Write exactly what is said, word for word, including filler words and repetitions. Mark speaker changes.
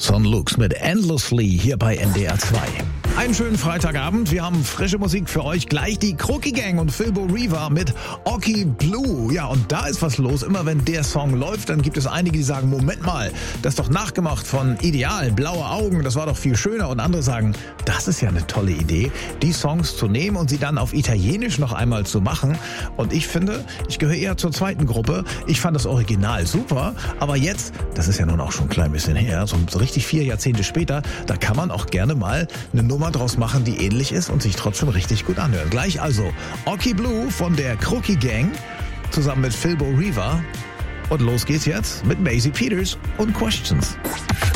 Speaker 1: Son Lux mit Endlessly hier bei N D R zwei. Einen schönen Freitagabend. Wir haben frische Musik für euch. Gleich die Crookie Gang und Philbo Riva mit Oki Blue. Ja, und da ist was los. Immer wenn der Song läuft, dann gibt es einige, die sagen, Moment mal, das ist doch nachgemacht von Ideal, Blaue Augen, das war doch viel schöner. Und andere sagen, das ist ja eine tolle Idee, die Songs zu nehmen und sie dann auf Italienisch noch einmal zu machen. Und ich finde, ich gehöre eher zur zweiten Gruppe. Ich fand das Original super, aber jetzt, das ist ja nun auch schon ein klein bisschen her, so richtig vier Jahrzehnte später, da kann man auch gerne mal eine Nummer draus machen, die ähnlich ist und sich trotzdem richtig gut anhören. Gleich also Oki Blue von der Crookie Gang zusammen mit Philbo Riva. Und los geht's jetzt mit Maisie Peters und Questions.